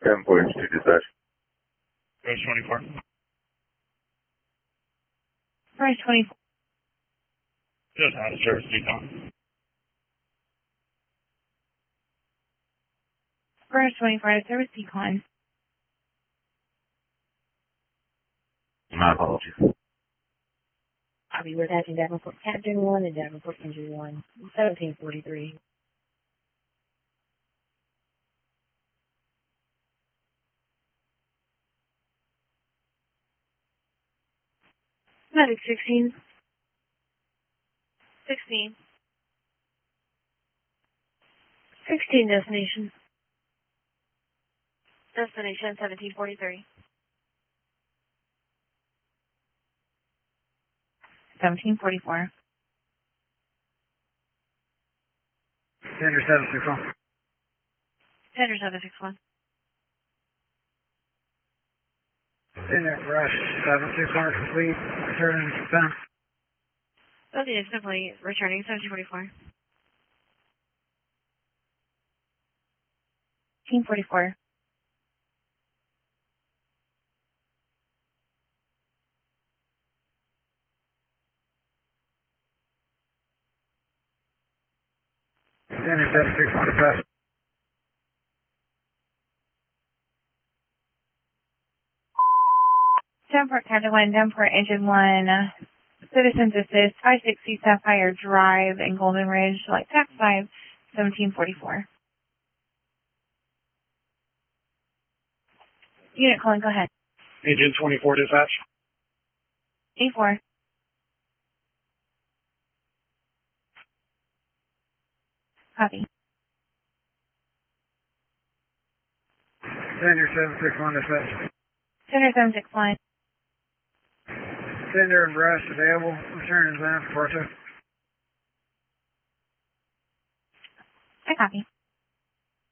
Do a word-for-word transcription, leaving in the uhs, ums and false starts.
seven forty-two dispatch. Bryce twenty-four. Bryce twenty-four. Just out of service decon. Bryce twenty-four out of service decon. My apologies. I'll be attaching Davenport Captain one and Davenport Engine one. seventeen forty-three. Medic sixteen. sixteen. sixteen destination. Destination seventeen forty-three. seventeen forty-four. Tender seven six one. Tender seven six one. Tender Rush seven six one complete. Returning to them. Building is simply returning seventeen forty-four. seventeen forty-four. Tender seven six one dispatch. Davenport Captain one, Davenport Engine one, uh, Citizens Assist, five sixty Sapphire Drive in Golden Ridge, Light Tax five, seventeen forty-four. Unit calling, go ahead. Agent twenty-four dispatch. A four. Copy. Tender seven six one dispatch. Center seven six one. Tender and Brush available. Returning to them for Porto. I copy.